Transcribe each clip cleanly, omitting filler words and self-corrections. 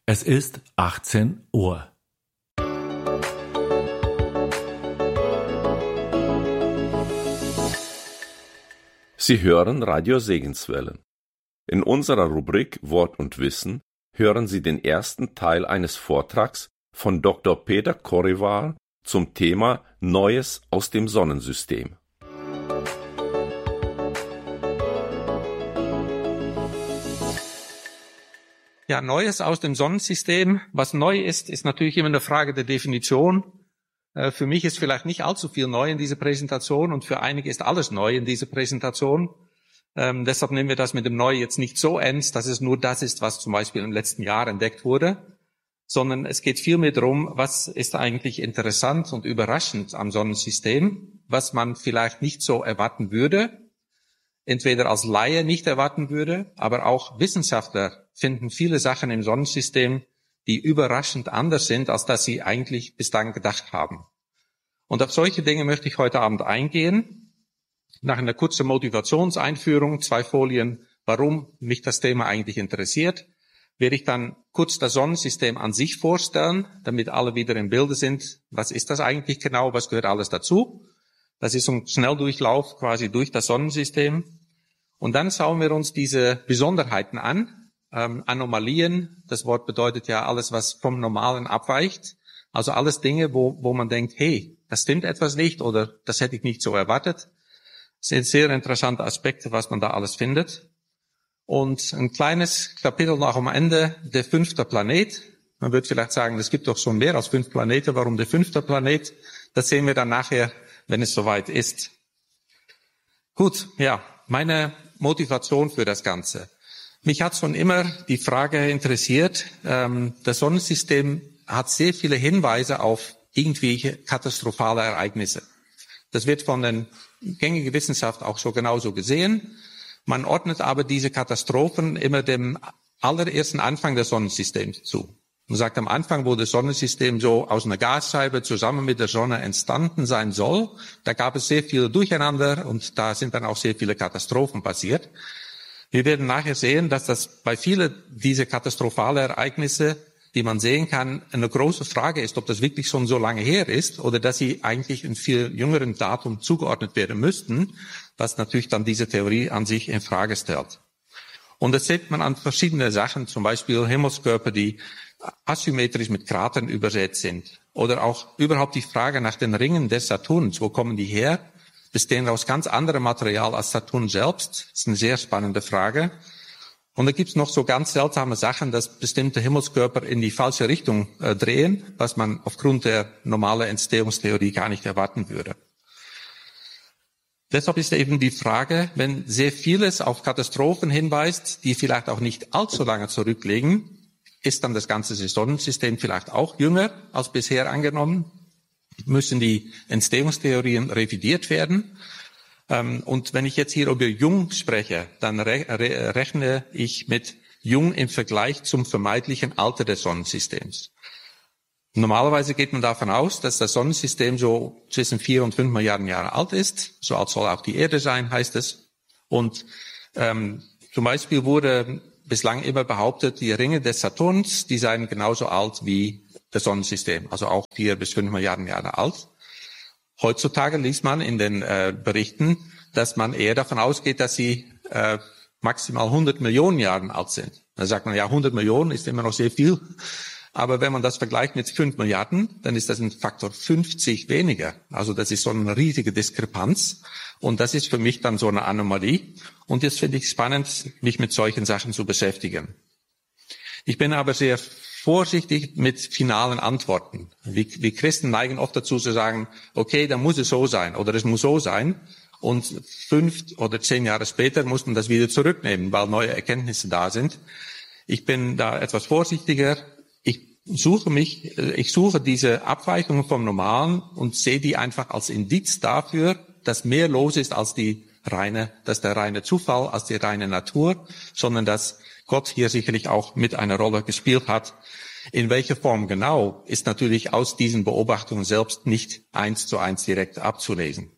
Es ist 18 Uhr. Sie hören Radio Segenswellen. In unserer Rubrik Wort und Wissen hören Sie den ersten Teil eines Vortrags von Dr. Peter Korevaar zum Thema Neues aus dem Sonnensystem. Ja, Neues aus dem Sonnensystem. Was neu ist, ist natürlich immer eine Frage der Definition. Für mich ist vielleicht nicht allzu viel neu in dieser Präsentation und für einige ist alles neu in dieser Präsentation. Deshalb nehmen wir das mit dem Neu jetzt nicht so ernst, dass es nur das ist, was zum Beispiel im letzten Jahr entdeckt wurde, sondern es geht vielmehr darum, was ist eigentlich interessant und überraschend am Sonnensystem, was man vielleicht nicht so erwarten würde, entweder als Laie nicht erwarten würde, aber auch Wissenschaftler finden viele Sachen im Sonnensystem, die überraschend anders sind, als dass sie eigentlich bislang gedacht haben. Und auf solche Dinge möchte ich heute Abend eingehen. Nach einer kurzen Motivationseinführung, 2 Folien, warum mich das Thema eigentlich interessiert, werde ich dann kurz das Sonnensystem an sich vorstellen, damit alle wieder im Bilde sind. Was ist das eigentlich genau? Was gehört alles dazu? Das ist ein Schnelldurchlauf quasi durch das Sonnensystem. Und dann schauen wir uns diese Besonderheiten an. Anomalien, das Wort bedeutet ja alles, was vom Normalen abweicht. Also alles Dinge, wo man denkt, hey, das stimmt etwas nicht oder das hätte ich nicht so erwartet. Das sind sehr interessante Aspekte, was man da alles findet. Und ein kleines Kapitel noch am Ende, der 5. Planet. Man wird vielleicht sagen, es gibt doch schon mehr als 5 Planeten. Warum der 5. Planet? Das sehen wir dann nachher, wenn es soweit ist. Gut, ja, meine Motivation für das Ganze. Mich hat schon immer die Frage interessiert, das Sonnensystem hat sehr viele Hinweise auf irgendwelche katastrophale Ereignisse. Das wird von der gängigen Wissenschaft auch so genauso gesehen. Man ordnet aber diese Katastrophen immer dem allerersten Anfang des Sonnensystems zu. Man sagt am Anfang, wo das Sonnensystem so aus einer Gasscheibe zusammen mit der Sonne entstanden sein soll, da gab es sehr viel Durcheinander und da sind dann auch sehr viele Katastrophen passiert. Wir werden nachher sehen, dass das bei vielen dieser katastrophalen Ereignisse, die man sehen kann, eine große Frage ist, ob das wirklich schon so lange her ist oder dass sie eigentlich in viel jüngeren Datum zugeordnet werden müssten, was natürlich dann diese Theorie an sich in Frage stellt. Und das sieht man an verschiedenen Sachen, zum Beispiel Himmelskörper, die asymmetrisch mit Kratern übersät sind. Oder auch überhaupt die Frage nach den Ringen des Saturns. Wo kommen die her? Bestehen aus ganz anderem Material als Saturn selbst? Das ist eine sehr spannende Frage. Und da gibt's noch so ganz seltsame Sachen, dass bestimmte Himmelskörper in die falsche Richtung drehen, was man aufgrund der normalen Entstehungstheorie gar nicht erwarten würde. Deshalb ist eben die Frage, wenn sehr vieles auf Katastrophen hinweist, die vielleicht auch nicht allzu lange zurückliegen, ist dann das ganze Sonnensystem vielleicht auch jünger als bisher angenommen? Müssen die Entstehungstheorien revidiert werden? Und wenn ich jetzt hier über jung spreche, dann rechne ich mit jung im Vergleich zum vermeintlichen Alter des Sonnensystems. Normalerweise geht man davon aus, dass das Sonnensystem so zwischen 4 und 5 Milliarden Jahre alt ist. So alt soll auch die Erde sein, heißt es. Und zum Beispiel wurde bislang immer behauptet, die Ringe des Saturns, die seien genauso alt wie das Sonnensystem, also auch 4 bis 5 Milliarden Jahre alt. Heutzutage liest man in den Berichten, dass man eher davon ausgeht, dass sie maximal 100 Millionen Jahre alt sind. Da sagt man, ja, 100 Millionen ist immer noch sehr viel. Aber wenn man das vergleicht mit 5 Milliarden, dann ist das ein Faktor 50 weniger. Also das ist so eine riesige Diskrepanz. Und das ist für mich dann so eine Anomalie. Und jetzt finde ich es spannend, mich mit solchen Sachen zu beschäftigen. Ich bin aber sehr vorsichtig mit finalen Antworten. Wir Christen neigen oft dazu zu sagen, okay, dann muss es so sein oder es muss so sein. Und 5 oder 10 Jahre später muss man das wieder zurücknehmen, weil neue Erkenntnisse da sind. Ich bin da etwas vorsichtiger. Ich suche diese Abweichungen vom Normalen und sehe die einfach als Indiz dafür, dass mehr los ist als der reine Zufall, als die reine Natur, sondern dass Gott hier sicherlich auch mit einer Rolle gespielt hat. In welcher Form genau, ist natürlich aus diesen Beobachtungen selbst nicht 1:1 direkt abzulesen.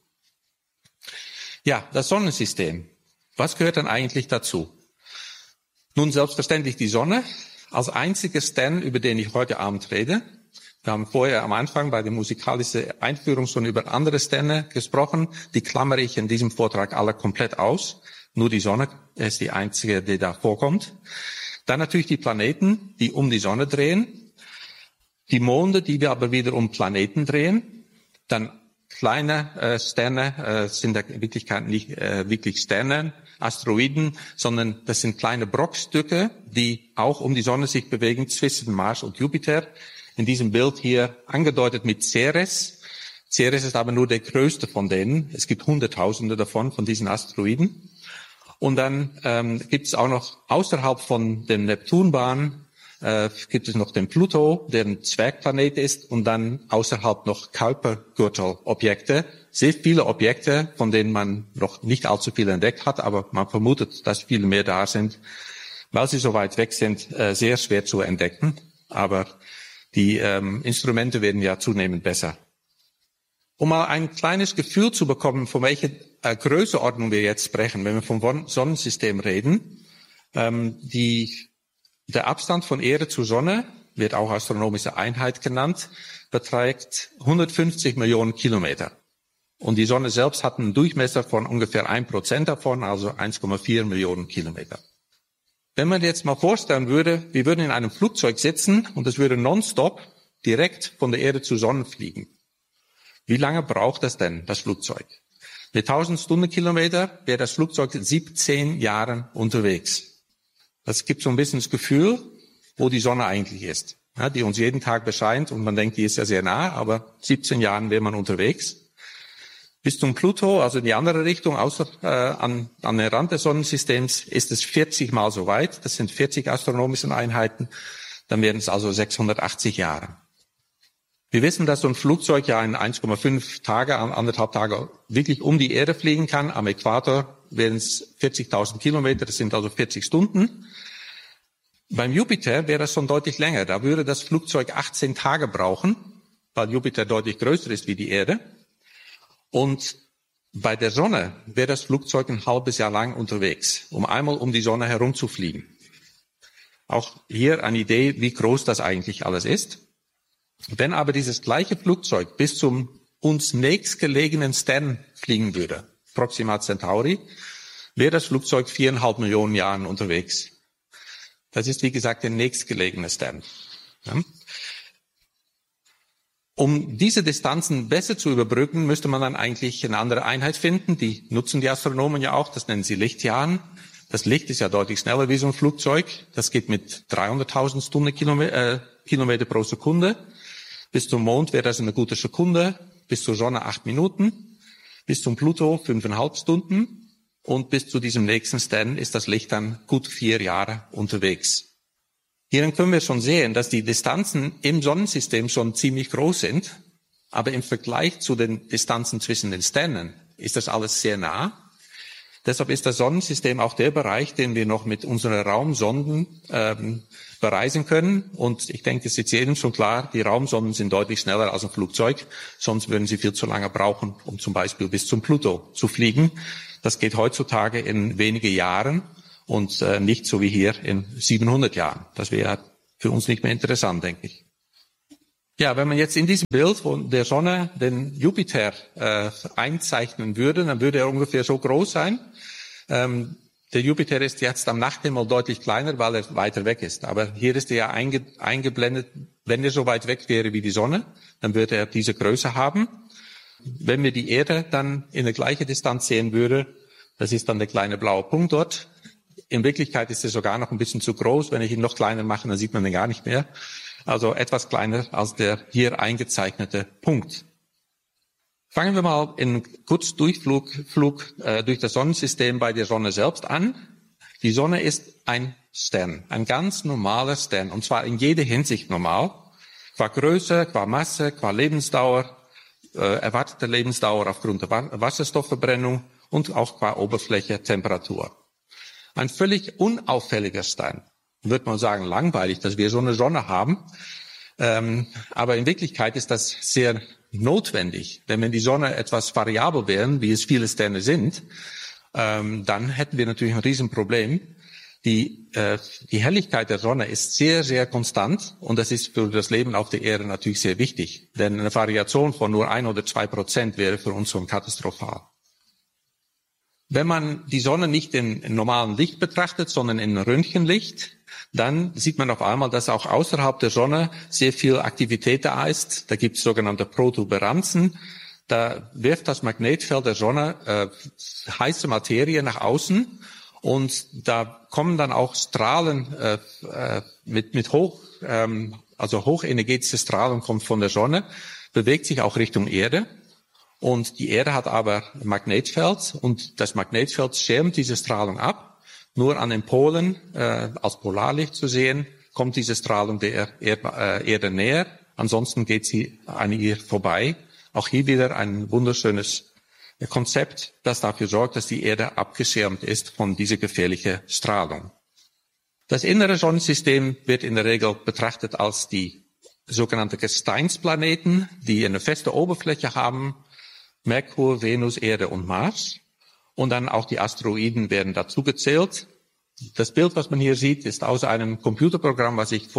Ja, das Sonnensystem. Was gehört dann eigentlich dazu? Nun, selbstverständlich die Sonne. als einziger Stern, über den ich heute Abend rede. Wir haben vorher am Anfang bei der musikalischen Einführung schon über andere Sterne gesprochen. Die klammere ich in diesem Vortrag alle komplett aus. Nur die Sonne ist die einzige, die da vorkommt. Dann natürlich die Planeten, die um die Sonne drehen. Die Monde, die wir aber wieder um Planeten drehen. Dann kleine Sterne sind in Wirklichkeit nicht wirklich Sterne, Asteroiden, sondern das sind kleine Bruchstücke, die auch um die Sonne sich bewegen zwischen Mars und Jupiter. In diesem Bild hier angedeutet mit Ceres. Ceres ist aber nur der größte von denen. Es gibt Hunderttausende davon, von diesen Asteroiden. Und dann gibt es auch noch außerhalb von dem Neptunbahn gibt es noch den Pluto, der ein Zwergplanet ist, und dann außerhalb noch Kuipergürtelobjekte. Sehr viele Objekte, von denen man noch nicht allzu viel entdeckt hat, aber man vermutet, dass viele mehr da sind, weil sie so weit weg sind, sehr schwer zu entdecken. Aber die Instrumente werden ja zunehmend besser. Um mal ein kleines Gefühl zu bekommen, von welcher Größenordnung wir jetzt sprechen, wenn wir vom Sonnensystem reden. Der Abstand von Erde zur Sonne, wird auch astronomische Einheit genannt, beträgt 150 Millionen Kilometer. Und die Sonne selbst hat einen Durchmesser von ungefähr 1% davon, also 1,4 Millionen Kilometer. Wenn man jetzt mal vorstellen würde, wir würden in einem Flugzeug sitzen und es würde nonstop direkt von der Erde zur Sonne fliegen. Wie lange braucht das denn, das Flugzeug? Mit 1000 Stundenkilometer wäre das Flugzeug 17 Jahre unterwegs. Das gibt so ein bisschen das Gefühl, wo die Sonne eigentlich ist, ja, die uns jeden Tag bescheint und man denkt, die ist ja sehr nah, aber 17 Jahren wäre man unterwegs. Bis zum Pluto, also in die andere Richtung, an den Rand des Sonnensystems, ist es 40 Mal so weit. Das sind 40 astronomische Einheiten. Dann wären es also 680 Jahre. Wir wissen, dass so ein Flugzeug ja in 1,5 Tage, 1,5 Tage wirklich um die Erde fliegen kann. Am Äquator wären es 40.000 Kilometer, das sind also 40 Stunden. Beim Jupiter wäre das schon deutlich länger. Da würde das Flugzeug 18 Tage brauchen, weil Jupiter deutlich größer ist wie die Erde. Und bei der Sonne wäre das Flugzeug ein halbes Jahr lang unterwegs, um einmal um die Sonne herumzufliegen. Auch hier eine Idee, wie groß das eigentlich alles ist. Wenn aber dieses gleiche Flugzeug bis zum uns nächstgelegenen Stern fliegen würde, Proxima Centauri, wäre das Flugzeug 4,5 Millionen Jahren unterwegs. Das ist, wie gesagt, der nächstgelegene Stern. Ja. Um diese Distanzen besser zu überbrücken, müsste man dann eigentlich eine andere Einheit finden. Die nutzen die Astronomen ja auch, das nennen sie Lichtjahren. Das Licht ist ja deutlich schneller wie so ein Flugzeug. Das geht mit 300.000 Stundenkilometer pro Sekunde. Bis zum Mond wäre das eine gute Sekunde, bis zur Sonne 8 Minuten, bis zum Pluto 5,5 Stunden und bis zu diesem nächsten Stern ist das Licht dann gut 4 Jahre unterwegs. Hierin können wir schon sehen, dass die Distanzen im Sonnensystem schon ziemlich groß sind, aber im Vergleich zu den Distanzen zwischen den Sternen ist das alles sehr nah. Deshalb ist das Sonnensystem auch der Bereich, den wir noch mit unseren Raumsonden bereisen können. Und ich denke, es ist jedem schon klar, die Raumsonden sind deutlich schneller als ein Flugzeug. Sonst würden sie viel zu lange brauchen, um zum Beispiel bis zum Pluto zu fliegen. Das geht heutzutage in wenige Jahren und nicht so wie hier in 700 Jahren. Das wäre für uns nicht mehr interessant, denke ich. Ja, wenn man jetzt in diesem Bild von der Sonne den Jupiter einzeichnen würde, dann würde er ungefähr so groß sein. Der Jupiter ist jetzt am Nachthimmel deutlich kleiner, weil er weiter weg ist. Aber hier ist er ja eingeblendet. Wenn er so weit weg wäre wie die Sonne, dann würde er diese Größe haben. Wenn wir die Erde dann in der gleichen Distanz sehen würde, das ist dann der kleine blaue Punkt dort. In Wirklichkeit ist er sogar noch ein bisschen zu groß. Wenn ich ihn noch kleiner mache, dann sieht man ihn gar nicht mehr. Also etwas kleiner als der hier eingezeichnete Punkt. Fangen wir mal in kurz Durchflug durch das Sonnensystem bei der Sonne selbst an. Die Sonne ist ein Stern, ein ganz normaler Stern, und zwar in jeder Hinsicht normal. Qua Größe, qua Masse, qua Lebensdauer, erwartete Lebensdauer aufgrund der Wasserstoffverbrennung und auch qua Oberfläche, Temperatur. Ein völlig unauffälliger Stern. Wird man sagen, langweilig, dass wir so eine Sonne haben. Aber in Wirklichkeit ist das sehr notwendig. Denn wenn die Sonne etwas variabel wären, wie es viele Sterne sind, dann hätten wir natürlich ein Riesenproblem. Die Helligkeit der Sonne ist sehr, sehr konstant und das ist für das Leben auf der Erde natürlich sehr wichtig. Denn eine Variation von nur 1 oder 2% wäre für uns schon katastrophal. Wenn man die Sonne nicht in normalen Licht betrachtet, sondern in Röntgenlicht, dann sieht man auf einmal, dass auch außerhalb der Sonne sehr viel Aktivität da ist. Da gibt es sogenannte Protuberanzen. Da wirft das Magnetfeld der Sonne heiße Materie nach außen und da kommen dann auch Strahlen mit hochenergetische Strahlung kommt von der Sonne, bewegt sich auch Richtung Erde. Und die Erde hat aber ein Magnetfeld und das Magnetfeld schirmt diese Strahlung ab. Nur an den Polen, als Polarlicht zu sehen, kommt diese Strahlung der Erde näher. Ansonsten geht sie an ihr vorbei. Auch hier wieder ein wunderschönes Konzept, das dafür sorgt, dass die Erde abgeschirmt ist von dieser gefährlichen Strahlung. Das innere Sonnensystem wird in der Regel betrachtet als die sogenannte Gesteinsplaneten, die eine feste Oberfläche haben. Merkur, Venus, Erde und Mars. Und dann auch die Asteroiden werden dazu gezählt. Das Bild, was man hier sieht, ist aus einem Computerprogramm, was ich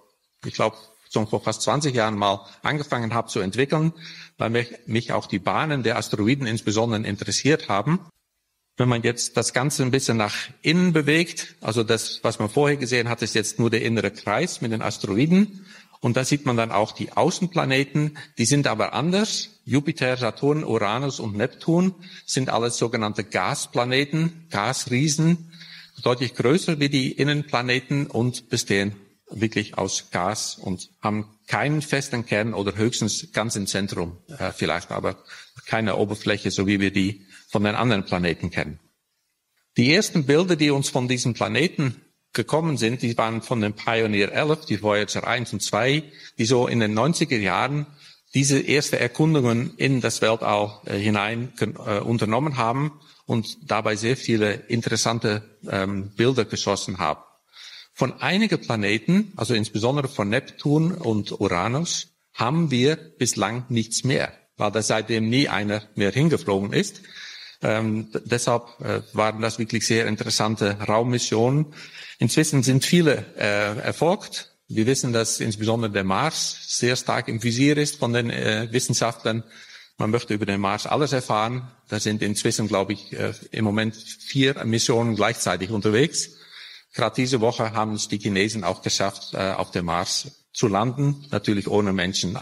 schon vor fast 20 Jahren mal angefangen habe zu entwickeln, weil mich auch die Bahnen der Asteroiden insbesondere interessiert haben. Wenn man jetzt das Ganze ein bisschen nach innen bewegt, also das, was man vorher gesehen hat, ist jetzt nur der innere Kreis mit den Asteroiden. Und da sieht man dann auch die Außenplaneten, die sind aber anders. Jupiter, Saturn, Uranus und Neptun sind alles sogenannte Gasplaneten, Gasriesen, deutlich größer wie die Innenplaneten und bestehen wirklich aus Gas und haben keinen festen Kern oder höchstens ganz im Zentrum vielleicht, aber keine Oberfläche, so wie wir die von den anderen Planeten kennen. Die ersten Bilder, die uns von diesen Planeten gekommen sind, die waren von dem Pioneer 11, die Voyager 1 und 2, die so in den 90er Jahren diese erste Erkundungen in das Weltall hinein unternommen haben und dabei sehr viele interessante Bilder geschossen haben. Von einigen Planeten, also insbesondere von Neptun und Uranus, haben wir bislang nichts mehr, weil da seitdem nie einer mehr hingeflogen ist. Deshalb waren das wirklich sehr interessante Raummissionen. Inzwischen sind viele erfolgt. Wir wissen, dass insbesondere der Mars sehr stark im Visier ist von den Wissenschaftlern. Man möchte über den Mars alles erfahren. Da sind inzwischen, glaube ich, im Moment 4 Missionen gleichzeitig unterwegs. Gerade diese Woche haben es die Chinesen auch geschafft, auf dem Mars zu landen. Natürlich ohne Menschen.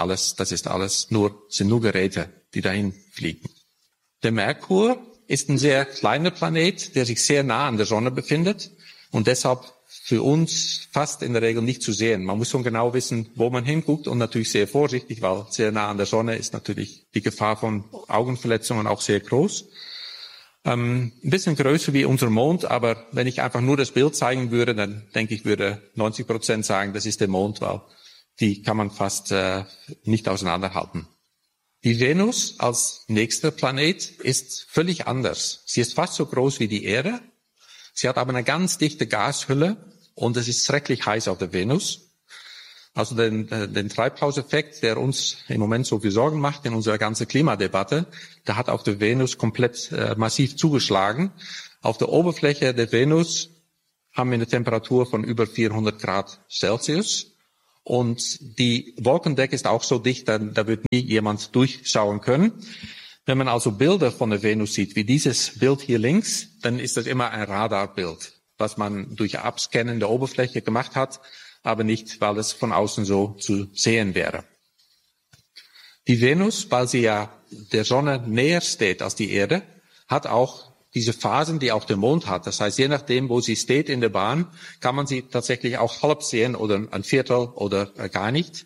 Sind nur Geräte, die dahin fliegen. Der Merkur ist ein sehr kleiner Planet, der sich sehr nah an der Sonne befindet und deshalb für uns fast in der Regel nicht zu sehen. Man muss schon genau wissen, wo man hinguckt und natürlich sehr vorsichtig, weil sehr nah an der Sonne ist natürlich die Gefahr von Augenverletzungen auch sehr groß. Ein bisschen größer wie unser Mond, aber wenn ich einfach nur das Bild zeigen würde, dann denke ich, würde 90% sagen, das ist der Mond, weil die kann man fast nicht auseinanderhalten. Die Venus als nächster Planet ist völlig anders. Sie ist fast so groß wie die Erde. Sie hat aber eine ganz dichte Gashülle und es ist schrecklich heiß auf der Venus. Also den Treibhauseffekt, der uns im Moment so viel Sorgen macht in unserer ganzen Klimadebatte, der hat auf der Venus komplett massiv zugeschlagen. Auf der Oberfläche der Venus haben wir eine Temperatur von über 400 Grad Celsius. Und die Wolkendecke ist auch so dicht, da wird nie jemand durchschauen können. Wenn man also Bilder von der Venus sieht, wie dieses Bild hier links, dann ist das immer ein Radarbild, was man durch Abscannen der Oberfläche gemacht hat, aber nicht, weil es von außen so zu sehen wäre. Die Venus, weil sie ja der Sonne näher steht als die Erde, hat auch diese Phasen, die auch der Mond hat. Das heißt, je nachdem, wo sie steht in der Bahn, kann man sie tatsächlich auch halb sehen oder ein Viertel oder gar nicht.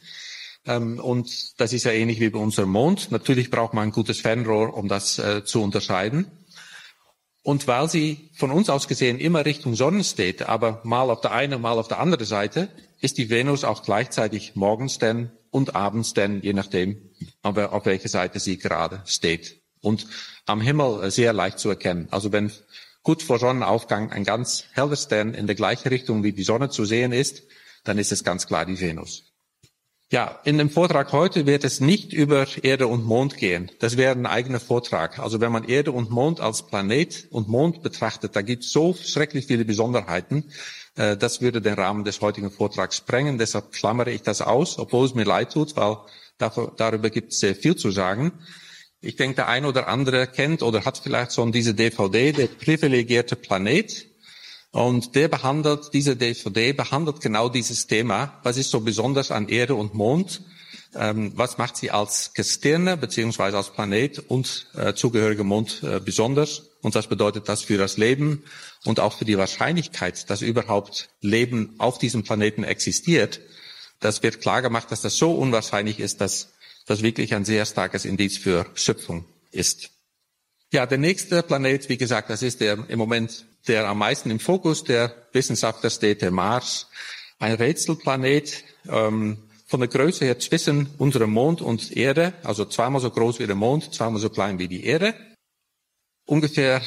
Und das ist ja ähnlich wie bei unserem Mond. Natürlich braucht man ein gutes Fernrohr, um das zu unterscheiden. Und weil sie von uns aus gesehen immer Richtung Sonne steht, aber mal auf der einen, mal auf der anderen Seite, ist die Venus auch gleichzeitig morgens denn und abends denn, je nachdem, auf welcher Seite sie gerade steht. Und am Himmel sehr leicht zu erkennen. Also wenn gut vor Sonnenaufgang ein ganz heller Stern in der gleichen Richtung wie die Sonne zu sehen ist, dann ist es ganz klar die Venus. Ja, in dem Vortrag heute wird es nicht über Erde und Mond gehen. Das wäre ein eigener Vortrag. Also wenn man Erde und Mond als Planet und Mond betrachtet, da gibt es so schrecklich viele Besonderheiten. Das würde den Rahmen des heutigen Vortrags sprengen. Deshalb klammere ich das aus, obwohl es mir leid tut, weil darüber gibt es sehr viel zu sagen. Ich denke, der eine oder andere kennt oder hat vielleicht schon diese DVD, der privilegierte Planet. Und diese DVD behandelt genau dieses Thema. Was ist so besonders an Erde und Mond? Was macht sie als Gestirne beziehungsweise als Planet und zugehörige Mond besonders? Und was bedeutet das für das Leben und auch für die Wahrscheinlichkeit, dass überhaupt Leben auf diesem Planeten existiert? Das wird klar gemacht, dass das so unwahrscheinlich ist, dass das wirklich ein sehr starkes Indiz für Schöpfung ist. Ja, der nächste Planet, wie gesagt, das ist der im Moment der am meisten im Fokus der Wissenschaftler steht, der Mars. Ein Rätselplanet, von der Größe her zwischen unserem Mond und Erde, also zweimal so groß wie der Mond, zweimal so klein wie die Erde. Ungefähr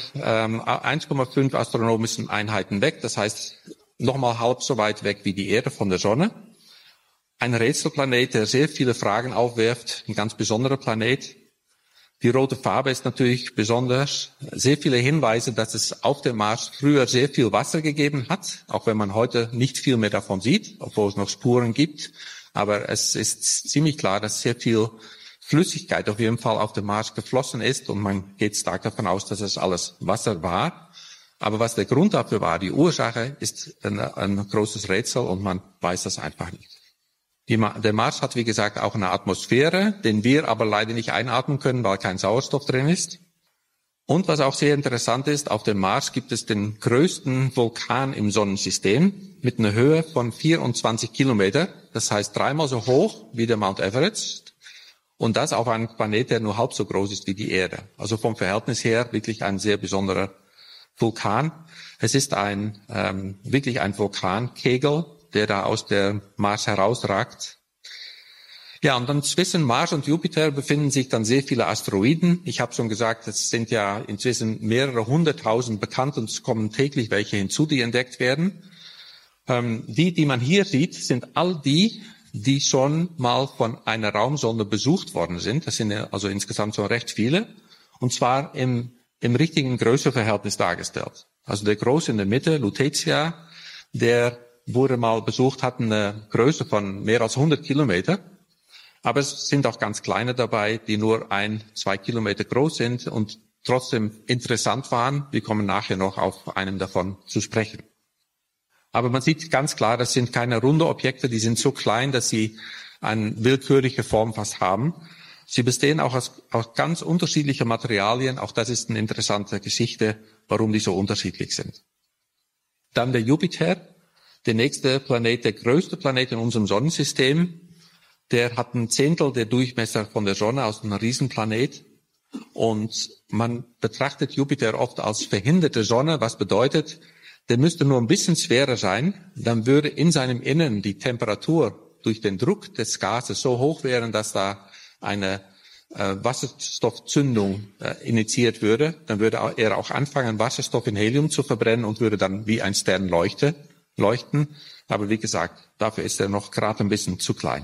1,5 astronomischen Einheiten weg, das heißt nochmal halb so weit weg wie die Erde von der Sonne. Ein Rätselplanet, der sehr viele Fragen aufwirft, ein ganz besonderer Planet. Die rote Farbe ist natürlich besonders. Sehr viele Hinweise, dass es auf dem Mars früher sehr viel Wasser gegeben hat, auch wenn man heute nicht viel mehr davon sieht, obwohl es noch Spuren gibt. Aber es ist ziemlich klar, dass sehr viel Flüssigkeit auf jeden Fall auf dem Mars geflossen ist und man geht stark davon aus, dass es alles Wasser war. Aber was der Grund dafür war, die Ursache, ist ein großes Rätsel und man weiß das einfach nicht. Der Mars hat, wie gesagt, auch eine Atmosphäre, den wir aber leider nicht einatmen können, weil kein Sauerstoff drin ist. Und was auch sehr interessant ist, auf dem Mars gibt es den größten Vulkan im Sonnensystem mit einer Höhe von 24 Kilometer. Das heißt 3-mal so hoch wie der Mount Everest. Und das auf einem Planet, der nur halb so groß ist wie die Erde. Also vom Verhältnis her wirklich ein sehr besonderer Vulkan. Es ist wirklich ein Vulkankegel, der da aus der Mars herausragt. Ja, und dann zwischen Mars und Jupiter befinden sich dann sehr viele Asteroiden. Ich habe schon gesagt, es sind ja inzwischen mehrere 100.000 bekannt und es kommen täglich welche hinzu, die entdeckt werden. Die man hier sieht, sind all die schon mal von einer Raumsonde besucht worden sind. Das sind also insgesamt schon recht viele. Und zwar im richtigen Größeverhältnis dargestellt. Also der Große in der Mitte, Lutetia, der wurde mal besucht, hat eine Größe von mehr als 100 Kilometer. Aber es sind auch ganz kleine dabei, die nur 1-2 Kilometer groß sind und trotzdem interessant waren. Wir kommen nachher noch auf einen davon zu sprechen. Aber man sieht ganz klar, das sind keine runde Objekte, die sind so klein, dass sie eine willkürliche Form fast haben. Sie bestehen auch aus ganz unterschiedlichen Materialien. Auch das ist eine interessante Geschichte, warum die so unterschiedlich sind. Dann der Jupiter. Der nächste Planet, der größte Planet in unserem Sonnensystem, der hat 1/10 der Durchmesser von der Sonne, aus einem Riesenplanet. Und man betrachtet Jupiter oft als verhinderte Sonne, was bedeutet, der müsste nur ein bisschen schwerer sein, dann würde in seinem Innern die Temperatur durch den Druck des Gases so hoch werden, dass da eine Wasserstoffzündung initiiert würde. Dann würde er auch anfangen, Wasserstoff in Helium zu verbrennen und würde dann wie ein Stern leuchten. Aber wie gesagt, dafür ist er noch gerade ein bisschen zu klein.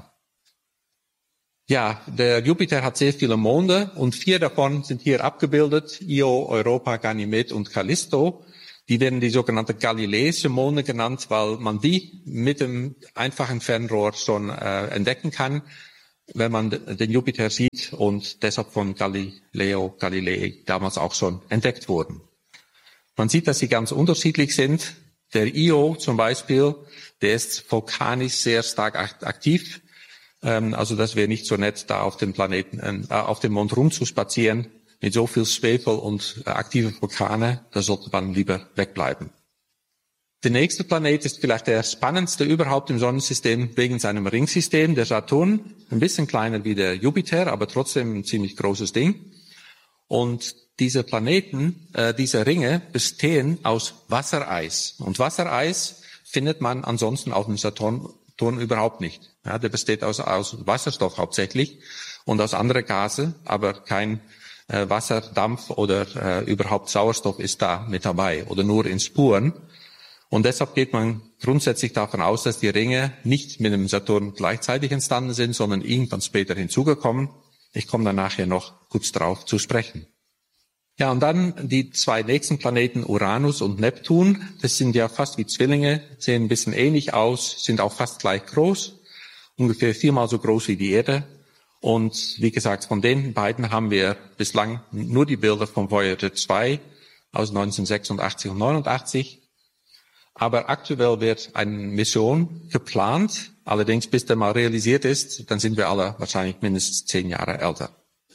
Ja, der Jupiter hat sehr viele Monde und 4 davon sind hier abgebildet. Io, Europa, Ganymed und Callisto. Die werden die sogenannte galileische Monde genannt, weil man die mit dem einfachen Fernrohr schon entdecken kann, wenn man den Jupiter sieht und deshalb von Galileo Galilei damals auch schon entdeckt wurden. Man sieht, dass sie ganz unterschiedlich sind. Der Io zum Beispiel, der ist vulkanisch sehr stark aktiv. Also das wäre nicht so nett, da auf dem Mond rumzuspazieren mit so viel Schwefel und aktive Vulkane. Da sollte man lieber wegbleiben. Der nächste Planet ist vielleicht der spannendste überhaupt im Sonnensystem wegen seinem Ringsystem, der Saturn. Ein bisschen kleiner wie der Jupiter, aber trotzdem ein ziemlich großes Ding. Und diese Planeten, diese Ringe bestehen aus Wassereis. Und Wassereis findet man ansonsten auf dem Saturn überhaupt nicht. Ja, der besteht aus Wasserstoff hauptsächlich und aus anderen Gase, aber kein Wasser, Dampf oder überhaupt Sauerstoff ist da mit dabei oder nur in Spuren. Und deshalb geht man grundsätzlich davon aus, dass die Ringe nicht mit dem Saturn gleichzeitig entstanden sind, sondern irgendwann später hinzugekommen. Ich komme dann nachher noch kurz drauf zu sprechen. Ja, und dann die zwei nächsten Planeten, Uranus und Neptun. Das sind ja fast wie Zwillinge, sehen ein bisschen ähnlich aus, sind auch fast gleich groß, ungefähr 4-mal so groß wie die Erde. Und wie gesagt, von den beiden haben wir bislang nur die Bilder von Voyager 2 aus 1986 und 89. Aber aktuell wird eine Mission geplant. Allerdings, bis der mal realisiert ist, dann sind wir alle wahrscheinlich mindestens 10 Jahre älter.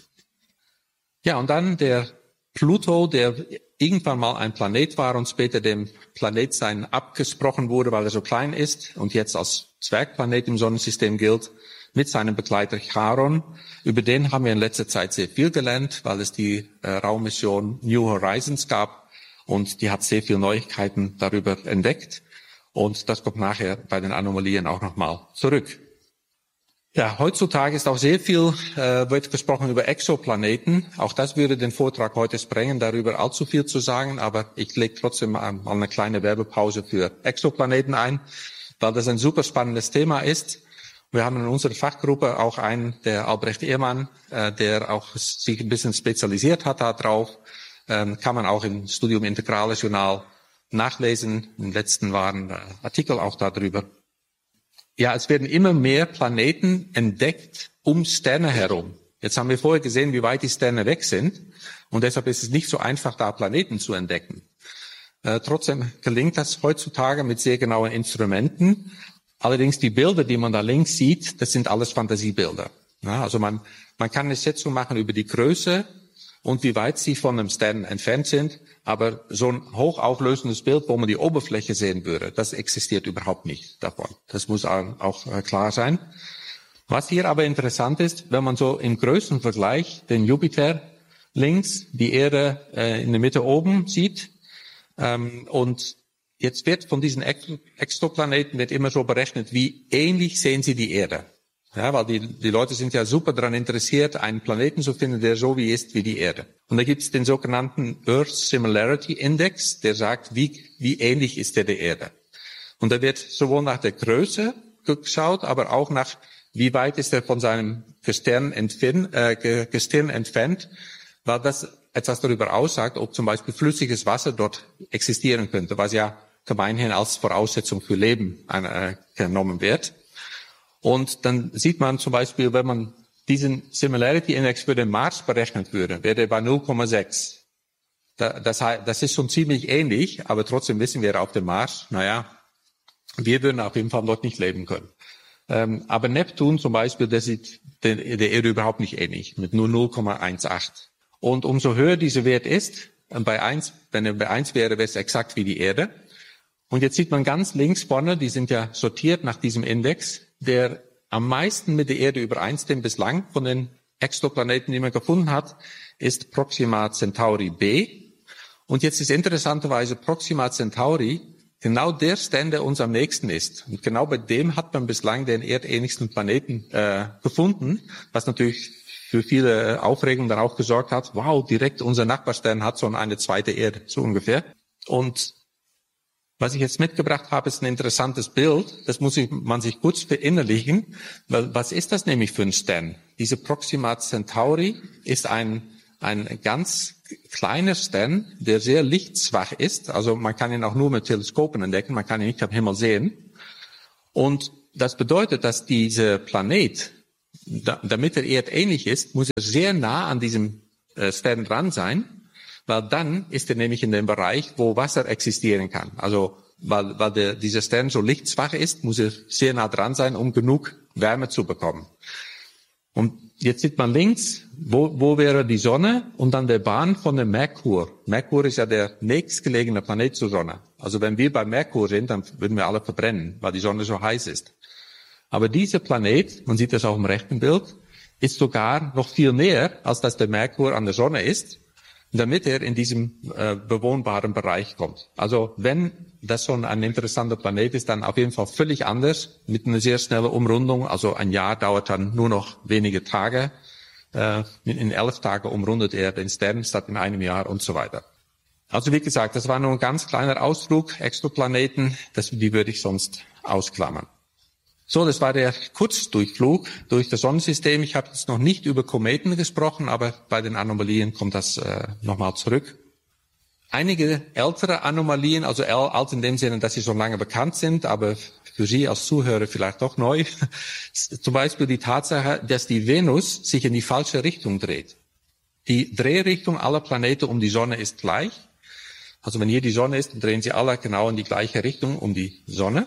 Ja, und dann der Pluto, der irgendwann mal ein Planet war und später dem Planetsein abgesprochen wurde, weil er so klein ist und jetzt als Zwergplanet im Sonnensystem gilt, mit seinem Begleiter Charon. Über den haben wir in letzter Zeit sehr viel gelernt, weil es die Raummission New Horizons gab. Und die hat sehr viele Neuigkeiten darüber entdeckt. Und das kommt nachher bei den Anomalien auch nochmal zurück. Ja, heutzutage ist auch sehr viel, wird gesprochen über Exoplaneten. Auch das würde den Vortrag heute sprengen, darüber allzu viel zu sagen. Aber ich lege trotzdem mal eine kleine Werbepause für Exoplaneten ein, weil das ein super spannendes Thema ist. Wir haben in unserer Fachgruppe auch einen, der Albrecht Ehrmann, der auch sich ein bisschen spezialisiert hat darauf. Kann man auch im Studium Integrales Journal nachlesen. Im letzten waren Artikel auch darüber. Ja, es werden immer mehr Planeten entdeckt um Sterne herum. Jetzt haben wir vorher gesehen, wie weit die Sterne weg sind. Und deshalb ist es nicht so einfach, da Planeten zu entdecken. Trotzdem gelingt das heutzutage mit sehr genauen Instrumenten. Allerdings die Bilder, die man da links sieht, das sind alles Fantasiebilder. Ja, also man kann eine Schätzung machen über die Größe und wie weit sie von einem Stern entfernt sind. Aber so ein hochauflösendes Bild, wo man die Oberfläche sehen würde, das existiert überhaupt nicht davon. Das muss auch klar sein. Was hier aber interessant ist, wenn man so im Größenvergleich den Jupiter links, die Erde in der Mitte oben sieht. Und jetzt wird von diesen Exoplaneten wird immer so berechnet, wie ähnlich sehen sie die Erde. Ja, weil die Leute sind ja super daran interessiert, einen Planeten zu finden, der so wie ist wie die Erde. Und da gibt es den sogenannten Earth Similarity Index, der sagt, wie ähnlich ist der Erde. Und da wird sowohl nach der Größe geschaut, aber auch nach, wie weit ist er von seinem Gestirn entfernt, weil das etwas darüber aussagt, ob zum Beispiel flüssiges Wasser dort existieren könnte, was ja gemeinhin als Voraussetzung für Leben genommen wird. Und dann sieht man zum Beispiel, wenn man diesen Similarity Index für den Mars berechnet würde, wäre der bei 0,6. Das ist schon ziemlich ähnlich, aber trotzdem wissen wir auf dem Mars, wir würden auf jeden Fall dort nicht leben können. Aber Neptun zum Beispiel, der sieht der Erde überhaupt nicht ähnlich, mit nur 0,18. Und umso höher dieser Wert ist, wenn er bei 1 wäre, wäre es exakt wie die Erde. Und jetzt sieht man ganz links vorne, die sind ja sortiert nach diesem Index, der am meisten mit der Erde übereinstimmt bislang von den Exoplaneten, die man gefunden hat, ist Proxima Centauri b. Und jetzt ist interessanterweise Proxima Centauri genau der Stern, der uns am nächsten ist. Und genau bei dem hat man bislang den erdähnlichsten Planeten gefunden, was natürlich für viele Aufregung dann auch gesorgt hat. Wow, direkt unser Nachbarstern hat so eine zweite Erde, so ungefähr. Und was ich jetzt mitgebracht habe, ist ein interessantes Bild. Das muss man sich kurz verinnerlichen. Was ist das nämlich für ein Stern? Diese Proxima Centauri ist ein ganz kleiner Stern, der sehr lichtschwach ist. Also man kann ihn auch nur mit Teleskopen entdecken. Man kann ihn nicht am Himmel sehen. Und das bedeutet, dass dieser Planet, damit er erdähnlich ist, muss er sehr nah an diesem Stern dran sein. Weil dann ist er nämlich in dem Bereich, wo Wasser existieren kann. Also weil dieser Stern so lichtschwach ist, muss er sehr nah dran sein, um genug Wärme zu bekommen. Und jetzt sieht man links, wo wäre die Sonne und dann der Bahn von dem Merkur. Merkur ist ja der nächstgelegene Planet zur Sonne. Also wenn wir bei Merkur sind, dann würden wir alle verbrennen, weil die Sonne so heiß ist. Aber dieser Planet, man sieht das auch im rechten Bild, ist sogar noch viel näher, als dass der Merkur an der Sonne ist, damit er in diesem bewohnbaren Bereich kommt. Also wenn das schon ein interessanter Planet ist, dann auf jeden Fall völlig anders, mit einer sehr schnellen Umrundung. Also ein Jahr dauert dann nur noch wenige Tage. In 11 Tagen umrundet er den Stern statt in einem Jahr und so weiter. Also wie gesagt, das war nur ein ganz kleiner Ausflug, Exoplaneten, die würde ich sonst ausklammern. So, das war der Kurzdurchflug durch das Sonnensystem. Ich habe jetzt noch nicht über Kometen gesprochen, aber bei den Anomalien kommt das nochmal zurück. Einige ältere Anomalien, also alt in dem Sinne, dass sie schon lange bekannt sind, aber für Sie als Zuhörer vielleicht doch neu. Zum Beispiel die Tatsache, dass die Venus sich in die falsche Richtung dreht. Die Drehrichtung aller Planeten um die Sonne ist gleich. Also wenn hier die Sonne ist, dann drehen sie alle genau in die gleiche Richtung um die Sonne.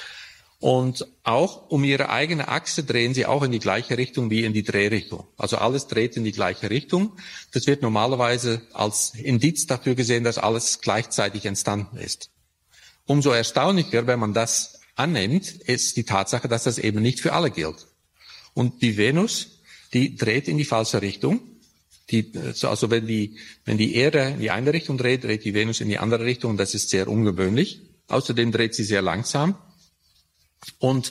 Und auch um ihre eigene Achse drehen sie auch in die gleiche Richtung wie in die Drehrichtung. Also alles dreht in die gleiche Richtung. Das wird normalerweise als Indiz dafür gesehen, dass alles gleichzeitig entstanden ist. Umso erstaunlicher, wenn man das annimmt, ist die Tatsache, dass das eben nicht für alle gilt. Und die Venus, die dreht in die falsche Richtung. Also wenn die Erde in die eine Richtung dreht, dreht die Venus in die andere Richtung. Das ist sehr ungewöhnlich. Außerdem dreht sie sehr langsam. Und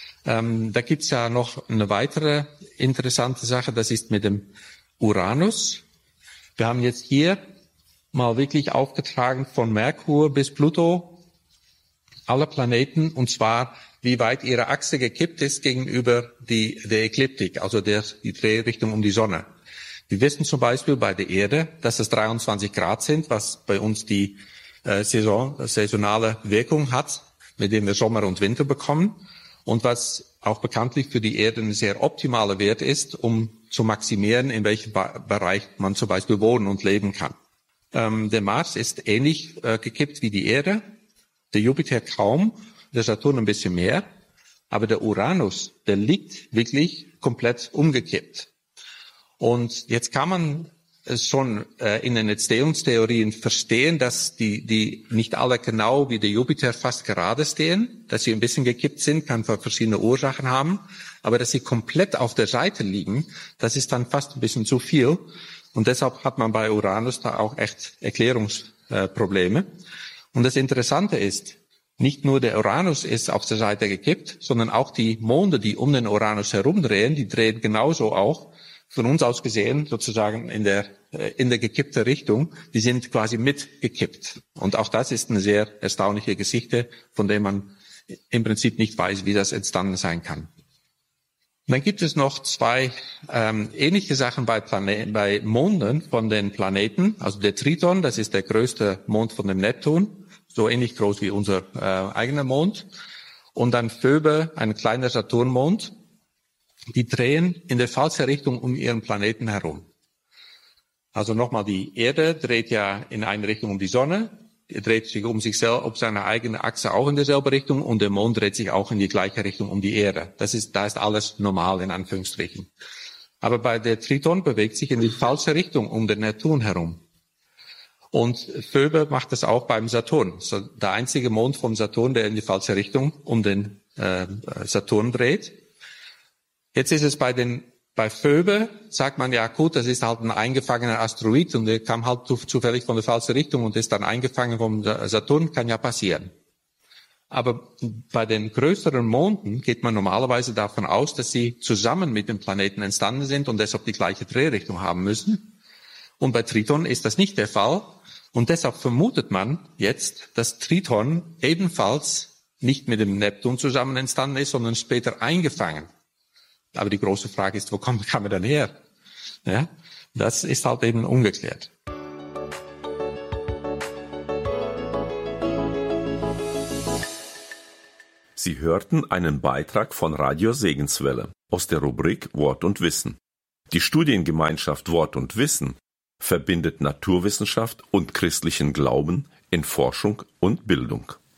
da gibt's ja noch eine weitere interessante Sache, das ist mit dem Uranus. Wir haben jetzt hier mal wirklich aufgetragen von Merkur bis Pluto alle Planeten, und zwar wie weit ihre Achse gekippt ist gegenüber der Ekliptik, also die Drehrichtung um die Sonne. Wir wissen zum Beispiel bei der Erde, dass es 23 Grad sind, was bei uns die saisonale Wirkung hat, mit dem wir Sommer und Winter bekommen, und was auch bekanntlich für die Erde ein sehr optimaler Wert ist, um zu maximieren, in welchem Bereich man zum Beispiel wohnen und leben kann. Der Mars ist ähnlich gekippt wie die Erde, der Jupiter kaum, der Saturn ein bisschen mehr, aber der Uranus, der liegt wirklich komplett umgekippt. Und jetzt kann man es schon in den Entstehungstheorien verstehen, dass die nicht alle genau wie der Jupiter fast gerade stehen, dass sie ein bisschen gekippt sind, kann verschiedene Ursachen haben, aber dass sie komplett auf der Seite liegen, das ist dann fast ein bisschen zu viel. Und deshalb hat man bei Uranus da auch echt Erklärungsprobleme. Und das Interessante ist, nicht nur der Uranus ist auf der Seite gekippt, sondern auch die Monde, die um den Uranus herumdrehen, die drehen genauso auch, von uns aus gesehen, sozusagen in der gekippte Richtung, die sind quasi mitgekippt. Und auch das ist eine sehr erstaunliche Geschichte, von der man im Prinzip nicht weiß, wie das entstanden sein kann. Und dann gibt es noch zwei ähnliche Sachen bei Monden von den Planeten. Also der Triton, das ist der größte Mond von dem Neptun, so ähnlich groß wie unser eigener Mond. Und dann Phoebe, ein kleiner Saturnmond. Die drehen in der falschen Richtung um ihren Planeten herum. Also nochmal, die Erde dreht ja in eine Richtung um die Sonne, er dreht sich um sich selbst, um seine eigene Achse auch in derselbe Richtung, und der Mond dreht sich auch in die gleiche Richtung um die Erde. Da ist alles normal, in Anführungsstrichen. Aber bei der Triton bewegt sich in die falsche Richtung um den Neptun herum. Und Phoebe macht das auch beim Saturn. So, der einzige Mond vom Saturn, der in die falsche Richtung um den Saturn dreht. Jetzt ist es bei Phoebe, sagt man ja gut, das ist halt ein eingefangener Asteroid und der kam halt zufällig von der falschen Richtung und ist dann eingefangen vom Saturn, kann ja passieren. Aber bei den größeren Monden geht man normalerweise davon aus, dass sie zusammen mit dem Planeten entstanden sind und deshalb die gleiche Drehrichtung haben müssen. Und bei Triton ist das nicht der Fall. Und deshalb vermutet man jetzt, dass Triton ebenfalls nicht mit dem Neptun zusammen entstanden ist, sondern später eingefangen. Aber die große Frage ist, wo kam er dann her? Ja, das ist halt eben ungeklärt. Sie hörten einen Beitrag von Radio Segenswelle aus der Rubrik Wort und Wissen. Die Studiengemeinschaft Wort und Wissen verbindet Naturwissenschaft und christlichen Glauben in Forschung und Bildung.